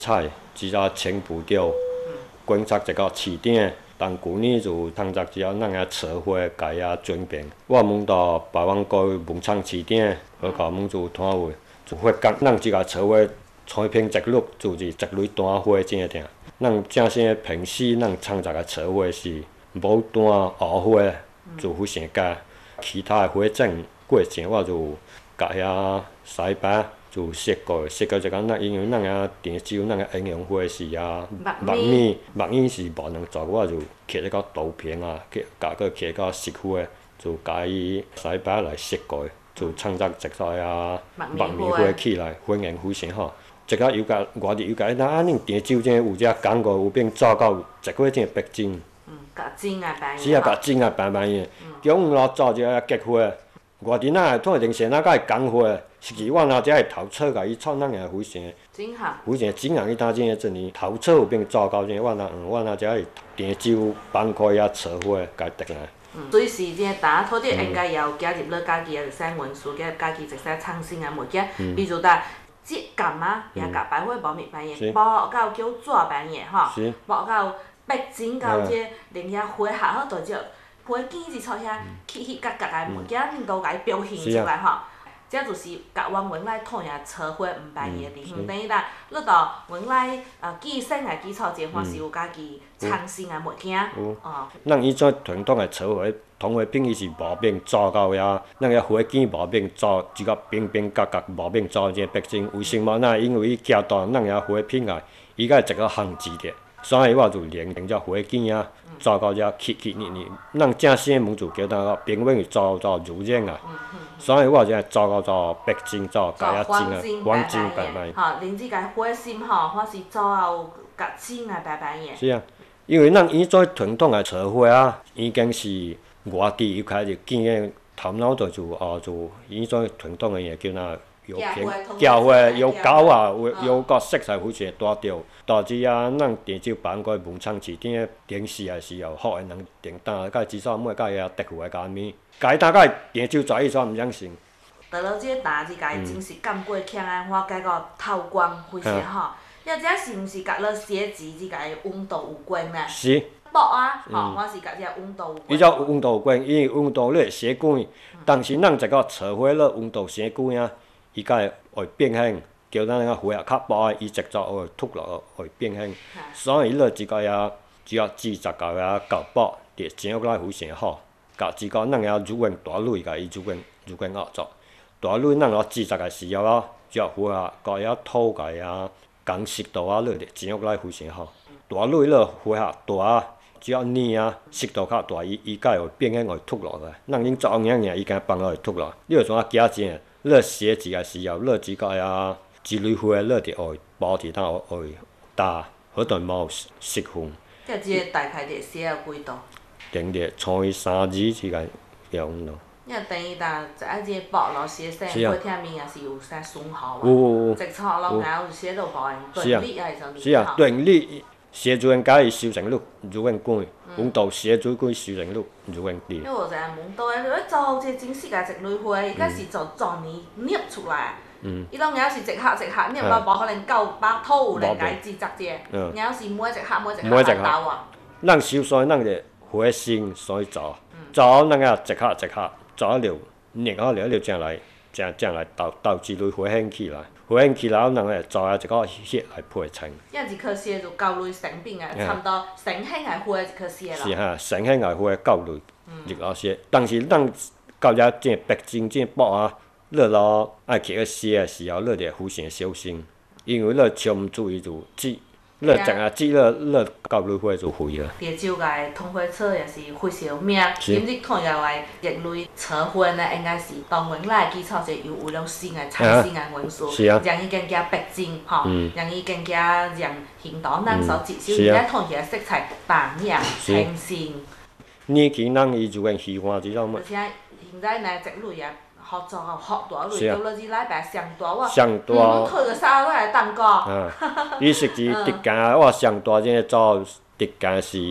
菜只要全部掉，观察一个市顶。但旧年就通察只要咱遐车花家遐转变，我问到台湾各文创市顶，和甲问做摊位，就发觉咱即个车花采平直率就是一蕊单花正正。咱正式的平时咱创察个车花是无单黑花，就非常佳。其他的花种过程我就甲遐西巴。就设过一个咱因为咱遐田州咱个营养花是目米是无能做，我就摕一个豆片啊，甲个摕个石花，就甲伊西巴来设过，就创造一个目米花起来，反应非常好。一个油价外地油价，咱恁田州这有只港口有变做到一个月这白金。 甲真啊白。 是啊，甲真啊白白的，中午咯做一个结花。外地咱通零线咱甲伊讲话，实际我若只会头册甲伊创咱个非常，非常真行伊当真个真哩头册有变做到真，我若只会田州板块遐扯花甲伊得来。 随时这打土地应该也有加入了家己个生元素，加入家己一些创新个物件，比如呾质感啊，也甲白花无密版个，包到叫纸版个吼，包到白金到这连遐花下好大只。花茎一撮遐起起角角个物件，恁都甲伊表现出来吼。这就是甲阮原来讨厌车花毋捌个地方。等于呾，你到原来寄生个基础这块是有家己创新个物件。 咱以前传统个车花，通花品伊是无变做到遐，咱个花茎无变做，一个平平角角无变做这白金。为什么？那因为伊徛到咱个花品啊，伊甲一个限制着。所以我就连只花茎啊，做到遮起起腻腻。咱正式的物就叫咱平面做如染啊。所以我就做到白金，做甲遐真啊，黄金白白。 吼，连即个花心吼，我是做到甲真啊白白个。 是啊，因为咱以前传统的车花啊，已经是外地又开始见个头脑就以前传统的叫咱。有片交花有高啊，有个色彩非常大调。导致啊，咱田州板块文创市顶电视也是有好个人订单，甲至少每甲遐特户个家面，甲伊单甲田州跩伊煞毋相信。 到了这个单子，甲伊真是干过强啊！我感觉透光非常好。要这是毋是甲了写字即个温度有关呢？ 是。 木啊，吼，我是甲这温度有关。 伊只温度有关，因为温度你会生干，但是咱一个车花了温度生干啊。伊甲会变形，叫咱个花啊较薄，伊直接会脱落会变形。所以伊一个遐只要40个遐厚薄，就整起来非常好。甲一个咱遐乳源大蕊，甲伊乳源合作。大蕊咱40个时候啊，只要花啊，甲遐土甲遐降湿度啊，落就整起来非常好。大蕊花啊大啊，只要黏啊，湿度较大，伊甲会变形会脱落来。咱恁做硬硬，伊敢放落会脱落。你要怎啊加正？你写字个时候，你即个遐一蕊花，你就会包伫当会打，好在无失分。 这个大概得写了几度？ 定着除以3字即个用咯。 你若等于呾，一下这薄咯写生花忝面也是有啥损耗啊？ 有。 直撮咯，然后有写到保养断理还是啥物？ 是啊，断理。写主任甲伊修成率如愿管，温度写主管修成率如愿低。 你有知影问到诶，你做这真实个一蕊花，伊敢是做年捏出来。伊拢硬是一盒捏到无可能够把土有人家制作者，硬是每一盒来斗啊。 咱收山咱就花心所以做，做咱个一盒做了捏好了，正来斗一蕊花兴起来。花兴起来，咱会做一个叶来配衬。 遐一颗叶就9蕊成品啊，差不多成型个花一颗叶咯。 是哈，成型个花9蕊入老些，但是咱到遮正白金正薄啊，你咯爱摕去写个时候，你着非常小心，因为你超毋注意就折，你一下折你9蕊花就废啊。 潮州个通花草也是非常有名，今日看到个叶类车花呢，应该是当原来基础上有了新个创新个元素，让伊更加白净吼，让伊更加让形状咱所接受，而且看起来色彩荡漾清新。 年轻人伊就愿喜欢即种物。 而且现在呢，一蕊啊。好做哦，好大蕊，到了这礼拜上大我， 我摕个衫我来当个。 伊实际直径我上大只做直径是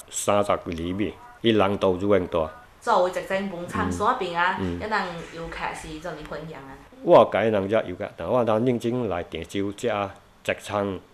30厘米，伊人度如愿大。 作为一间文创山边啊，遐人游客是怎么分享啊？ 我甲迄人遮游客，但我当认真来田州遮植仓